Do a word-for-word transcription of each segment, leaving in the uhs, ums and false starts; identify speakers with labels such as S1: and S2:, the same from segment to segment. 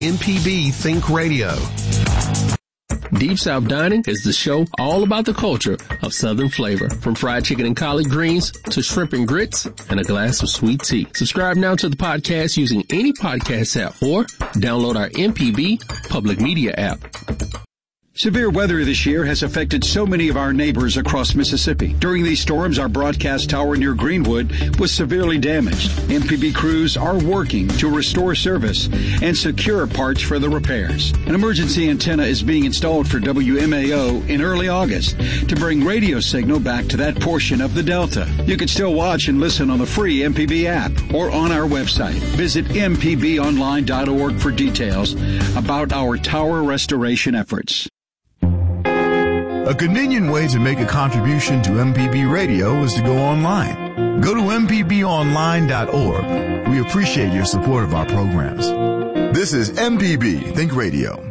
S1: M P B Think Radio.
S2: Deep South Dining is the show all about the culture of Southern flavor, from fried chicken and collard greens to shrimp and grits and a glass of sweet tea. Subscribe now to the podcast using any podcast app or download our M P B Public Media app.
S3: Severe weather this year has affected so many of our neighbors across Mississippi. During these storms, our broadcast tower near Greenwood was severely damaged. M P B crews are working to restore service and secure parts for the repairs. An emergency antenna is being installed for W M A O in early August to bring radio signal back to that portion of the Delta. You can still watch and listen on the free M P B app or on our website. Visit m p b online dot org for details about our tower restoration efforts.
S4: A convenient way to make a contribution to M P B Radio is to go online. Go to m p b online dot org. We appreciate your support of our programs. This is M P B Think Radio.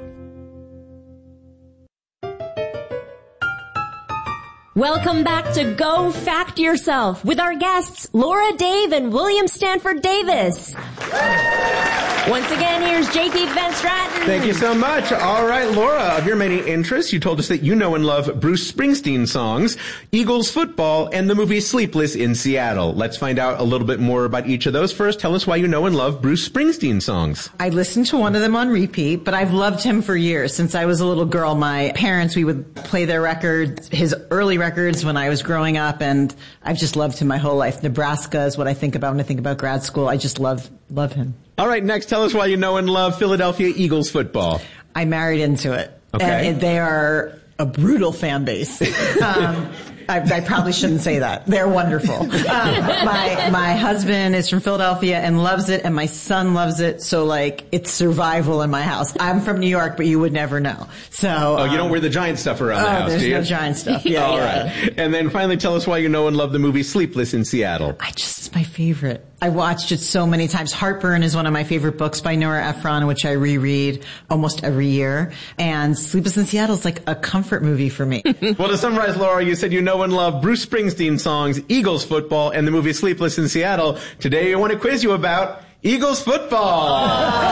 S5: Welcome back to Go Fact Yourself with our guests, Laura Dave and William Stanford Davis. Once again, here's J P Van Stratton.
S6: Thank you so much. All right, Laura, of your many interests, you told us that you know and love Bruce Springsteen songs, Eagles football, and the movie Sleepless in Seattle. Let's find out a little bit more about each of those. First, tell us why you know and love Bruce Springsteen songs.
S7: I listened to one of them on repeat, but I've loved him for years. Since I was a little girl, my parents, we would play their records, his early records when I was growing up, and I've just loved him my whole life. Nebraska is what I think about when I think about grad school. I just love, love him.
S6: All right, next, tell us why you know and love Philadelphia Eagles football.
S7: I married into it.
S6: Okay.
S7: And they are a brutal fan base. Um, I, I probably shouldn't say that. They're wonderful. Um, my my husband is from Philadelphia and loves it, and my son loves it. So, like, it's survival in my house. I'm from New York, but you would never know. So,
S6: oh, you don't
S7: um,
S6: wear the Giant stuff around
S7: oh,
S6: the house,
S7: there's
S6: do you?
S7: no Giant stuff. Yeah,
S6: All
S7: yeah.
S6: right. And then finally, tell us why you know and love the movie Sleepless in Seattle.
S7: I just, it's my favorite. I watched it so many times. Heartburn is one of my favorite books by Nora Ephron, which I reread almost every year. And Sleepless in Seattle is like a comfort movie for me.
S6: Well, to summarize, Laura, you said you know and love Bruce Springsteen songs, Eagles football, and the movie Sleepless in Seattle. Today, I want to quiz you about Eagles football.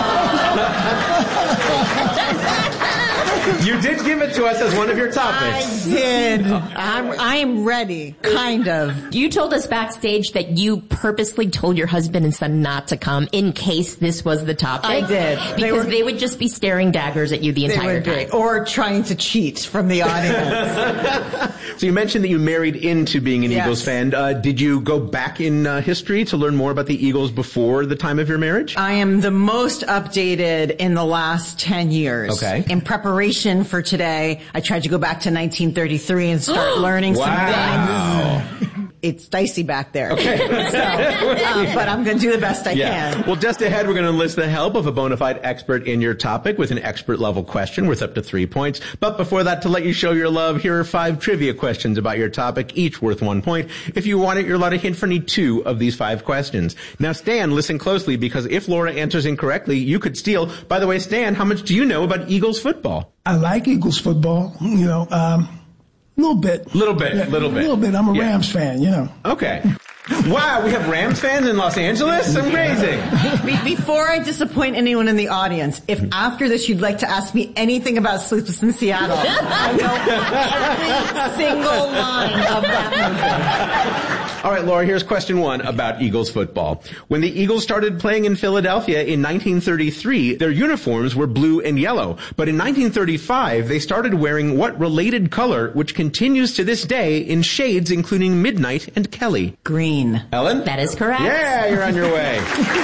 S6: You did give it to us as one of your topics.
S7: I did. I'm, I am ready, kind of.
S5: You told us backstage that you purposely told your husband and son not to come in case this was the topic.
S7: I did.
S5: Because
S7: They, were,
S5: they would just be staring daggers at you the
S7: they
S5: entire
S7: would
S5: time.
S7: be, or trying to cheat from the audience.
S6: So you mentioned that you married into being an
S7: Yes.
S6: Eagles fan. Uh, did you go back in uh, history to learn more about the Eagles before the time of your marriage?
S7: I am the most updated in the last ten years.
S6: Okay.
S7: In preparation for today, I tried to go back to nineteen thirty-three and start learning
S6: Wow.
S7: some things. It's dicey back there.
S6: Okay.
S7: So, um, but I'm going to do the best I
S6: Yeah.
S7: can.
S6: Well, just ahead, we're going to enlist the help of a bona fide expert in your topic with an expert level question worth up to three points. But before that, to let you show your love, here are five trivia questions about your topic, each worth one point. If you want it, you're allowed a hint for any two of these five questions. Now, Stan, listen closely, because if Laura answers incorrectly, you could steal. By the way, Stan, how much do you know about Eagles football?
S8: I like Eagles football, you know, um, a little bit.
S6: Little bit,
S8: Yeah,
S6: little bit.
S8: A little bit. I'm a
S6: Yeah.
S8: Rams fan, you know.
S6: Okay. Wow, we have Rams fans in Los Angeles? Amazing.
S7: Be- Before I disappoint anyone in the audience, if after this you'd like to ask me anything about Sleepless in Seattle, I know every single line of that movie.
S6: All right, Laura, here's question one about Eagles football. When the Eagles started playing in Philadelphia in nineteen thirty-three, their uniforms were blue and yellow. But in nineteen thirty-five, they started wearing what related color, which continues to this day in shades including midnight and Kelly?
S7: Green.
S6: Ellen?
S5: That is correct.
S6: Yeah, you're on your way.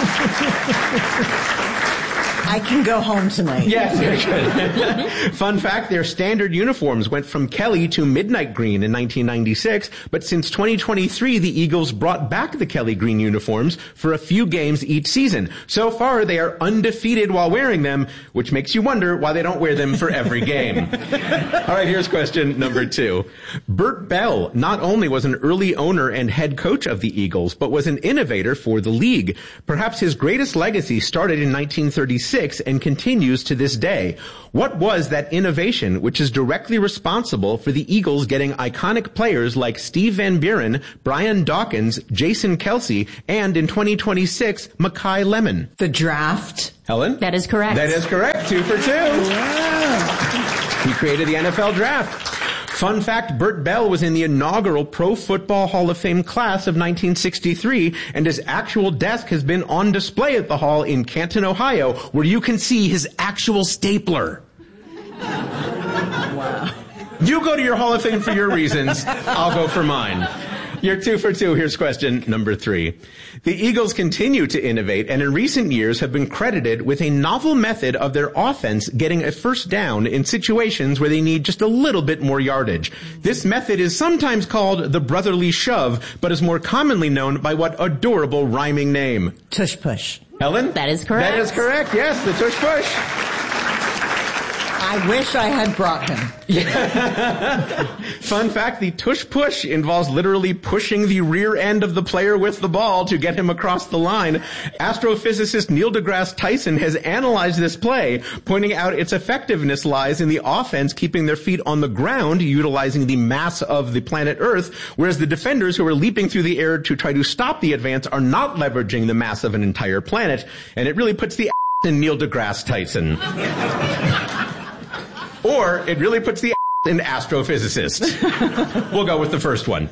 S7: I can go home tonight.
S6: Yes, very good. Fun fact, their standard uniforms went from Kelly to midnight green in nineteen ninety-six, but since twenty twenty-three, the Eagles brought back the Kelly green uniforms for a few games each season. So far, they are undefeated while wearing them, which makes you wonder why they don't wear them for every game. All right, here's question number two. Bert Bell not only was an early owner and head coach of the Eagles, but was an innovator for the league. Perhaps his greatest legacy started in nineteen thirty-six eighty-six and continues to this day. What was that innovation which is directly responsible for the Eagles getting iconic players like Steve Van Buren, Brian Dawkins, Jason Kelsey, and in twenty twenty-six, Makai Lemon?
S7: The draft.
S6: Helen?
S5: That is correct.
S6: That is correct. Two for two.
S7: Wow.
S6: He created the N F L draft. Fun fact, Burt Bell was in the inaugural Pro Football Hall of Fame class of nineteen sixty-three, and his actual desk has been on display at the hall in Canton, Ohio, where you can see his actual stapler.
S7: Wow.
S6: You go to your Hall of Fame for your reasons. I'll go for mine. You're two for two. Here's question number three. The Eagles continue to innovate and in recent years have been credited with a novel method of their offense getting a first down in situations where they need just a little bit more yardage. This method is sometimes called the brotherly shove, but is more commonly known by what adorable rhyming name?
S7: Tush push.
S6: Helen?
S5: That is correct.
S6: That is correct. Yes, the tush push.
S7: I wish I had brought him.
S6: Fun fact, the tush push involves literally pushing the rear end of the player with the ball to get him across the line. Astrophysicist Neil deGrasse Tyson has analyzed this play, pointing out its effectiveness lies in the offense keeping their feet on the ground, utilizing the mass of the planet Earth, whereas the defenders who are leaping through the air to try to stop the advance are not leveraging the mass of an entire planet, and it really puts the ass in Neil deGrasse Tyson. Or it really puts the ass in astrophysicist. We'll go with the first one.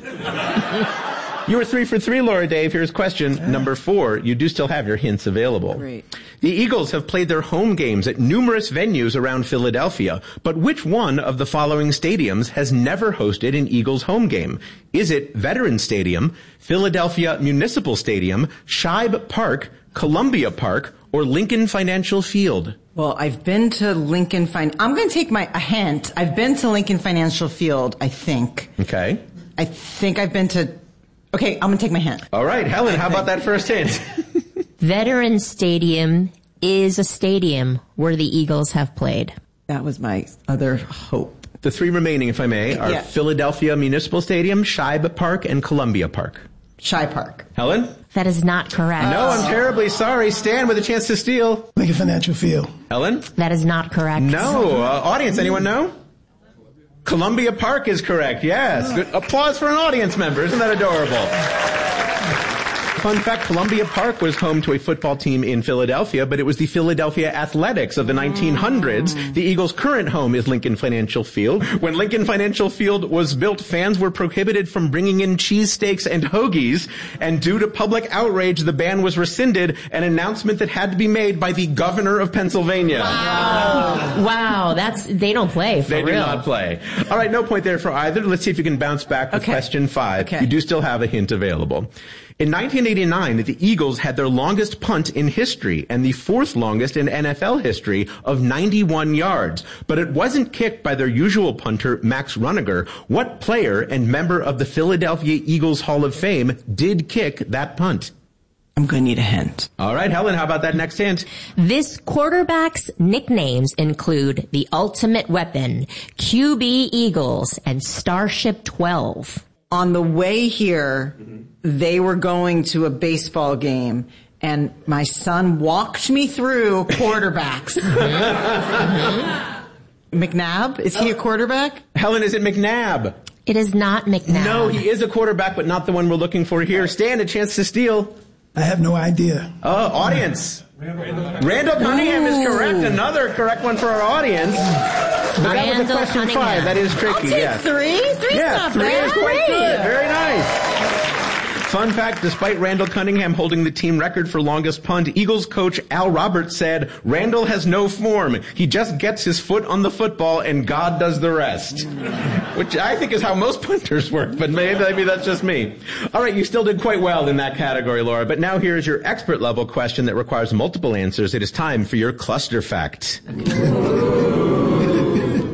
S6: You were three for three, Laura Dave. Here's question number four. You do still have your hints available.
S7: Great.
S6: The Eagles have played their home games at numerous venues around Philadelphia, but which one of the following stadiums has never hosted an Eagles home game? Is it Veterans Stadium, Philadelphia Municipal Stadium, Shibe Park, Columbia Park, or Lincoln Financial Field?
S7: Well, I've been to Lincoln Fin- I'm going to take my a hint. I've been to Lincoln Financial Field, I think.
S6: Okay.
S7: I think I've been to... Okay, I'm going to take my hint.
S6: All right, Helen, how about that first hint?
S5: Veterans Stadium is a stadium where the Eagles have played.
S7: That was my other hope.
S6: The three remaining, if I may, are
S7: Yeah.
S6: Philadelphia Municipal Stadium, Shibe Park, and Columbia Park.
S7: Shy Park.
S6: Helen?
S5: That is not correct.
S6: No, I'm terribly sorry. Stan with a chance to steal.
S8: Lincoln Financial Field.
S6: Helen?
S5: That is not correct.
S6: No. Uh, audience, anyone know? Columbia Park is correct, yes. Good. Applause for an audience member. Isn't that adorable? Fun fact, Columbia Park was home to a football team in Philadelphia, but it was the Philadelphia Athletics of the nineteen hundreds. The Eagles' current home is Lincoln Financial Field. When Lincoln Financial Field was built, fans were prohibited from bringing in cheesesteaks and hoagies, and due to public outrage, the ban was rescinded, an announcement that had to be made by the governor of Pennsylvania.
S5: Wow. Wow, that's, they don't play, for
S6: They
S5: real.
S6: do not play. All right, no point there for either. Let's see if you can bounce back with
S7: Okay.
S6: question five.
S7: Okay.
S6: You do still have a hint available. In nineteen eighty-nine, the Eagles had their longest punt in history and the fourth longest in N F L history of ninety-one yards. But it wasn't kicked by their usual punter, Max Runager. What player and member of the Philadelphia Eagles Hall of Fame did kick that punt?
S7: I'm going to need a hint.
S6: All right, Helen, how about that next hint?
S5: This quarterback's nicknames include the Ultimate Weapon, Q B Eagles, and Starship twelve.
S7: On the way here, they were going to a baseball game, and my son walked me through quarterbacks. McNabb? Is he a quarterback?
S6: Helen, is it McNabb?
S5: It is not McNabb.
S6: No, he is a quarterback, but not the one we're looking for here. Stan, a chance to steal.
S8: I have no idea.
S6: Oh, audience. Randall Cunningham is correct. Another correct one for our audience. But that was a
S5: Randall
S6: question
S5: Cunningham.
S6: five. That is tricky,
S7: I'll take
S6: yes.
S7: three. Three's
S6: Yeah,
S7: not
S6: three
S7: bad.
S6: is quite good.
S7: Great.
S6: Very nice. Fun fact, despite Randall Cunningham holding the team record for longest punt, Eagles coach Al Roberts said, Randall has no form. He just gets his foot on the football and God does the rest. Which I think is how most punters work, but maybe, maybe that's just me. All right, you still did quite well in that category, Laura, but now here's your expert level question that requires multiple answers. It is time for your cluster fact.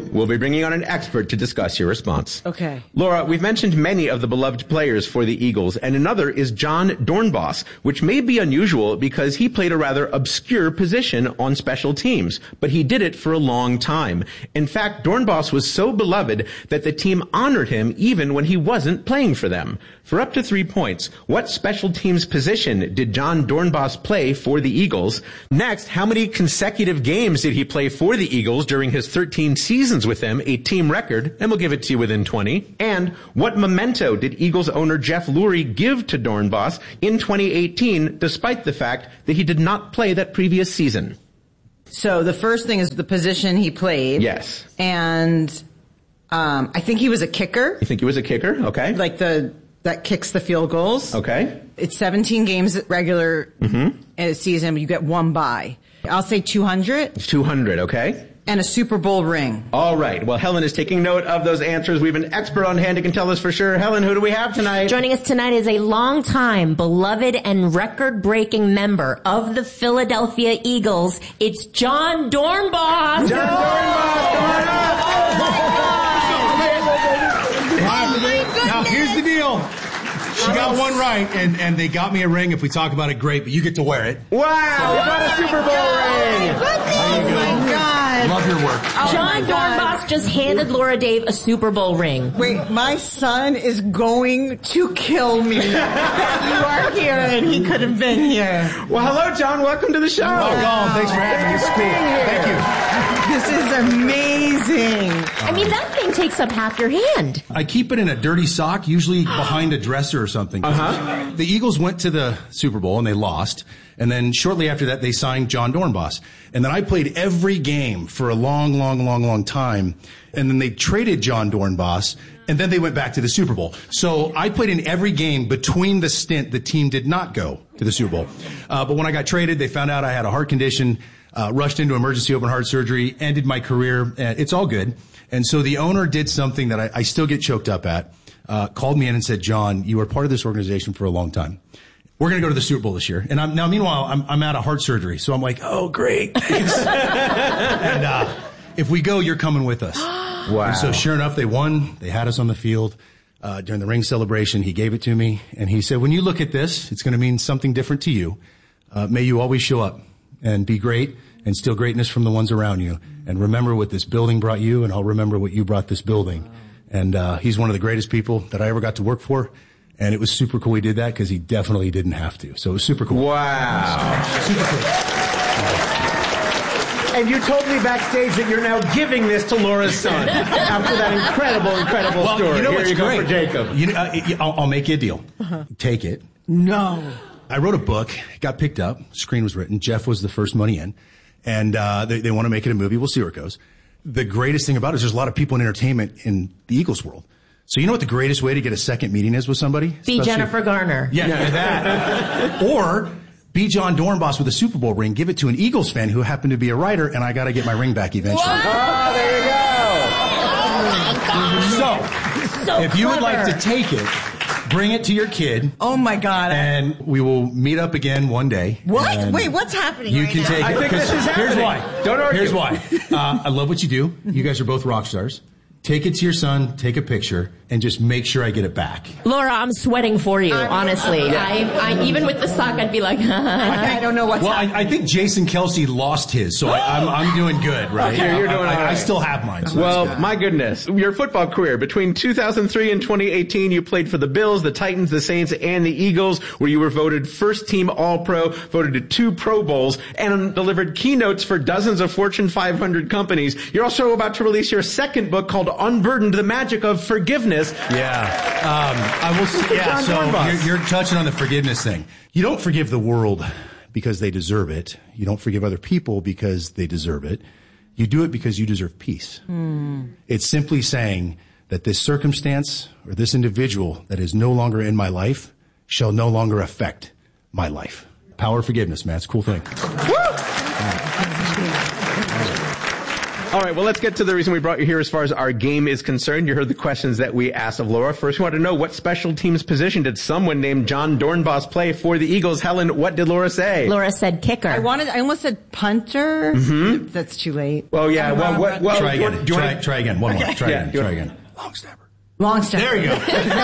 S6: We'll be bringing on an expert to discuss your response.
S7: Okay.
S6: Laura, we've mentioned many of the beloved players for the Eagles, and another is John Dornbos, which may be unusual because he played a rather obscure position on special teams, but he did it for a long time. In fact, Dornbos was so beloved that the team honored him even when he wasn't playing for them. For up to three points, what special teams position did John Dornbos play for the Eagles? Next, how many consecutive games did he play for the Eagles during his thirteen seasons with them, a team record, and we'll give it to you within twenty. And what memento did Eagles owner Jeff Lurie give to Dornbos in twenty eighteen, despite the fact that he did not play that previous season?
S7: So the first thing is the position he played.
S6: Yes.
S7: And um, I think he was a kicker.
S6: You think he was a kicker? Okay.
S7: Like the that kicks the field goals.
S6: Okay.
S7: It's seventeen games regular
S6: Mm-hmm.
S7: in a season, but you get one bye. I'll say two hundred.
S6: It's two hundred, okay.
S7: And a Super Bowl ring.
S6: All right. Well, Helen is taking note of those answers. We have an expert on hand who can tell us for sure. Helen, who do we have tonight?
S5: Joining us tonight is a longtime beloved and record-breaking member of the Philadelphia Eagles. It's John Dornbos.
S6: John Dornbos, come on up.
S9: Now, here's the deal. She got one right, and, and they got me a ring. If we talk about it, great, but you get to wear it.
S6: Wow, we got a Super Bowl ring.
S7: Oh my God.
S9: Love your work.
S7: Oh
S5: John Dornbos just handed Laura Dave a Super Bowl ring.
S7: Wait, my son is going to kill me that you are here and he could have been here.
S6: Well, hello, John. Welcome to the show.
S9: Welcome. Thanks for having me. It's cool. Thank you.
S7: This is amazing.
S5: I mean, that thing takes up half your hand.
S9: I keep it in a dirty sock, usually behind a dresser or something.
S6: Uh-huh.
S9: The Eagles went to the Super Bowl and they lost. And then shortly after that, they signed John Dornbos. And then I played every game for a long, long, long, long time. And then they traded John Dornbos. And then they went back to the Super Bowl. So I played in every game between the stint the team did not go to the Super Bowl. Uh, but when I got traded, they found out I had a heart condition, uh, rushed into emergency open heart surgery, ended my career. And it's all good. And so the owner did something that I, I still get choked up at, uh, called me in and said, John, you were part of this organization for a long time. We're going to go to the Super Bowl this year. And I'm, now, meanwhile, I'm, I'm out of heart surgery. So I'm like, oh, great. and, uh, if we go, you're coming with us.
S6: Wow.
S9: And so sure enough, they won. They had us on the field, uh, during the ring celebration. He gave it to me and he said, when you look at this, it's going to mean something different to you. Uh, may you always show up and be great and steal greatness from the ones around you. And remember what this building brought you, and I'll remember what you brought this building. And, uh, he's one of the greatest people that I ever got to work for. And it was super cool he did that because he definitely didn't have to. So it was super cool.
S6: Wow.
S9: Super cool.
S6: And you told me backstage that you're now giving this to Laura's son after that incredible, incredible
S9: Well,
S6: story.
S9: you know
S6: Here
S9: what's
S6: you
S9: great?
S6: go for Jacob.
S9: You know, uh, I'll, I'll make you a deal.
S7: Uh-huh.
S9: Take it.
S7: No.
S9: I wrote a book, got picked up, screen was written. Jeff was the first money in. And uh, they, they want to make it a movie. We'll see where it goes. The greatest thing about it is there's a lot of people in entertainment in the Eagles world. So you know what the greatest way to get a second meeting is with somebody?
S5: Be
S9: Especially-
S5: Jennifer Garner.
S9: Yeah, yeah. that. Or be John Dornbos with a Super Bowl ring, give it to an Eagles fan who happened to be a writer, and I got to get my ring back eventually.
S6: Oh, there you go.
S9: So,
S5: So
S9: if you would like
S5: clever.
S9: to take it, bring it to your kid,
S7: Oh my God.
S9: and we will meet up again one day.
S7: What?
S9: and
S7: Wait, what's happening
S9: You
S7: right
S9: can
S7: now?
S9: take
S6: I
S9: it.
S6: think this
S9: 'cause
S6: is
S9: Here's
S6: happening.
S9: why.
S6: Don't argue.
S9: Here's why. Uh, I love what you do. You guys are both rock stars. Take it to your son, take a picture, and just make sure I get it back.
S5: Laura, I'm sweating for you, honestly. I, I, even with the sock, I'd be like,
S7: I don't know what's
S9: Well,
S7: happening.
S9: I, I think Jason Kelsey lost his, so I, I'm, I'm doing good, right?
S6: Okay, you're doing
S9: I, I,
S6: all right.
S9: I still have mine. So that's
S6: Well,
S9: good.
S6: my goodness. Your football career. Between two thousand three and twenty eighteen, you played for the Bills, the Titans, the Saints, and the Eagles, where you were voted first team All-Pro, voted to two Pro Bowls, and delivered keynotes for dozens of Fortune five hundred companies. You're also about to release your second book called Unburdened, the Magic of Forgiveness.
S9: Yeah. Um, I will say, yeah,
S6: John
S9: so
S6: Dornbos.
S9: you're, you're touching on the forgiveness thing. You don't forgive the world because they deserve it. You don't forgive other people because they deserve it. You do it because you deserve peace. Mm. It's simply saying that this circumstance or this individual that is no longer in my life shall no longer affect my life. Power of forgiveness, man. It's a cool thing.
S6: All right, well, let's get to the reason we brought you here as far as our game is concerned. You heard the questions that we asked of Laura. First, we want to know, what special teams position did someone named John Dornbos play for the Eagles? Helen, what did Laura say?
S5: Laura said kicker.
S7: I wanted, I almost said punter.
S6: Mm-hmm.
S7: That's too late.
S6: Well, yeah, well, what, well,
S9: try again.
S6: Do you
S9: try,
S6: want to,
S9: try again. One
S7: Okay.
S9: more. Try
S6: Yeah,
S9: again.
S6: do you
S9: Try
S6: want-
S9: again. Long snapper.
S7: Long step.
S9: There you go.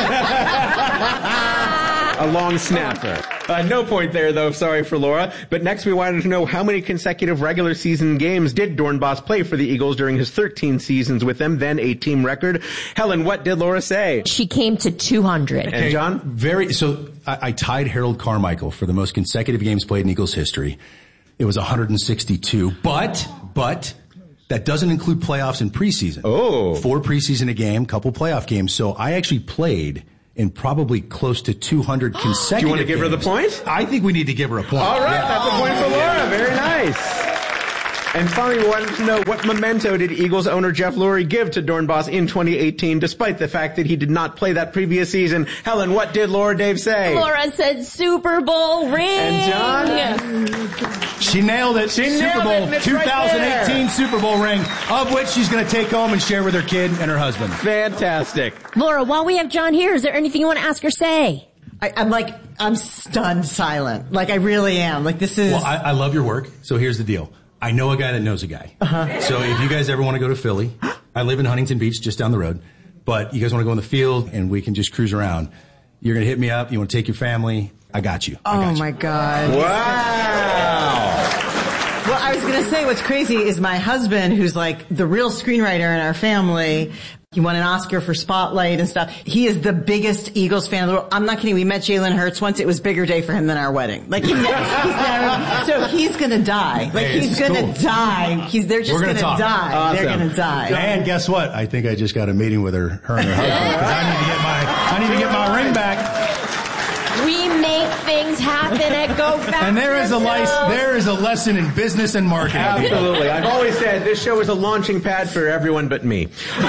S6: a long snapper. Uh, no point there, though. Sorry for Laura. But next, we wanted to know, how many consecutive regular season games did Dornbos play for the Eagles during his thirteen seasons with them, then a team record? Helen, what did Laura say?
S5: She came to two hundred.
S6: And John?
S9: Very. So I, I tied Harold Carmichael for the most consecutive games played in Eagles history. It was one hundred sixty-two. But, but that doesn't include playoffs and preseason.
S6: Oh.
S9: Four preseason a game, couple playoff games. So I actually played in probably close to two hundred consecutive.
S6: Do you want to give her the
S9: games.
S6: point?
S9: I think we need to give her a point.
S6: All right,
S9: Yeah.
S6: that's a point for Laura. Very nice. And finally, we wanted to know, what memento did Eagles owner Jeff Lurie give to Dornbos in twenty eighteen, despite the fact that he did not play that previous season? Helen, what did Laura Dave say?
S5: Laura said Super Bowl ring.
S6: And John?
S9: She nailed it.
S6: She
S9: Super
S6: nailed
S9: Bowl,
S6: it, and it's right
S9: twenty eighteen
S6: there.
S9: Super Bowl ring, of which she's going to take home and share with her kid and her husband.
S6: Fantastic.
S5: Laura, while we have John here, is there anything you want to ask or say?
S7: I, I'm like, I'm stunned silent. Like, I really am. Like, this is...
S9: Well, I, I love your work. So here's the deal. I know a guy that knows a guy. Uh-huh. So if you guys ever want to go to Philly, I live in Huntington Beach, just down the road. But you guys want to go in the field and we can just cruise around. You're going to hit me up. You want to take your family. I got you. I
S7: oh,
S9: got you.
S7: my God.
S6: Wow.
S7: Well, I was going to say, what's crazy is my husband, who's like the real screenwriter in our family. He won an Oscar for Spotlight and stuff. He is the biggest Eagles fan in the world. I'm not kidding. We met Jalen Hurts once. It was bigger day for him than our wedding. Like, he never, he's never, so he's going to die. Like,
S9: Hey,
S7: he's
S9: this is
S7: going to
S9: cool.
S7: die. He's, they're just
S9: We're
S7: going
S9: gonna
S7: to
S9: talk.
S7: die.
S6: Awesome.
S7: They're going to die.
S9: And guess what? I think I just got a meeting with her, her and her husband. 'Cause I need to get my, I need to get my ring back.
S5: We make things happen at Go Factor.
S9: And there is a license, there is a lesson in business and marketing.
S6: Absolutely. I've always said this show is a launching pad for everyone but me.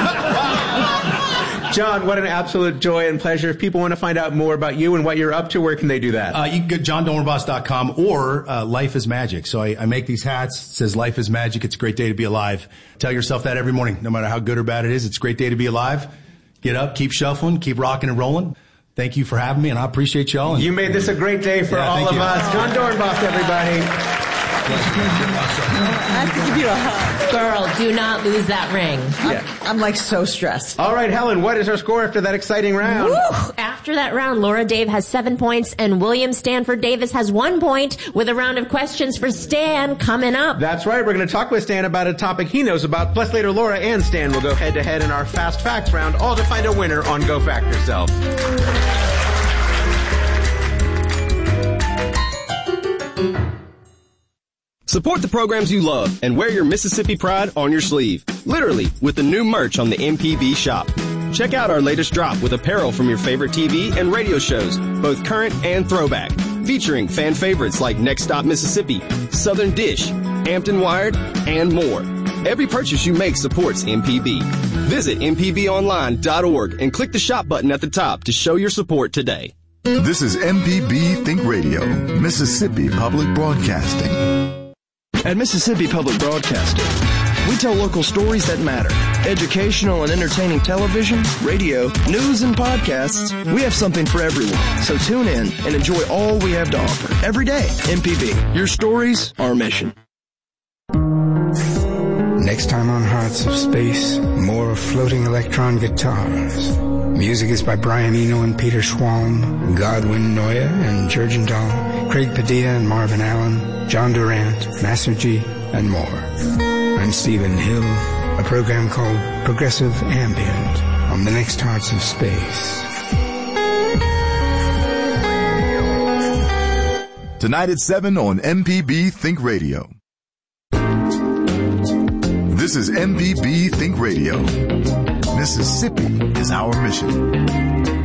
S6: John, what an absolute joy and pleasure. If people want to find out more about you and what you're up to, where can they do that?
S9: Uh, you can go to john dornbos dot com or uh, Life is Magic. So I, I make these hats. It says Life is Magic. It's a great day to be alive. Tell yourself that every morning, no matter how good or bad it is. It's a great day to be alive. Get up, keep shuffling, keep rocking and rolling. Thank you for having me, and I appreciate y'all. And
S6: You made this a great day for
S9: Yeah,
S6: all
S9: thank
S6: of
S9: you.
S6: us. John Dornbos, everybody.
S7: I have to give you a hug.
S5: Girl, do not lose that ring.
S7: I'm, I'm like so stressed.
S6: All right, Helen, what is our score after that exciting round?
S5: Woo! After that round, Laura Dave has seven points and William Stanford Davis has one point with a round of questions for Stan coming up.
S6: That's right. We're going to talk with Stan about a topic he knows about. Plus later, Laura and Stan will go head to head in our Fast Facts round, all to find a winner on Go Fact Yourself.
S10: Support the programs you love and wear your Mississippi pride on your sleeve. Literally, with the new merch on the M P B shop. Check out our latest drop with apparel from your favorite T V and radio shows, both current and throwback, featuring fan favorites like Next Stop Mississippi, Southern Dish, Hampton Wired, and more. Every purchase you make supports M P B. Visit m p b online dot org and click the shop button at the top to show your support today.
S4: This is M P B Think Radio, Mississippi Public Broadcasting.
S11: At Mississippi Public Broadcasting, we tell local stories that matter. Educational and entertaining television, radio, news, and podcasts. We have something for everyone. So tune in and enjoy all we have to offer. Every day, M P B. Your stories, our mission.
S12: Next time on Hearts of Space, more floating electron guitars. Music is by Brian Eno and Peter Schwalm, Godwin Noya and Jurgendahl, Craig Padilla and Marvin Allen, John Durant, Master G, and more. I'm Stephen Hill, a program called Progressive Ambient on the next Hearts of Space.
S4: Tonight at seven on M P B Think Radio. This is M P B Think Radio. Mississippi is our mission.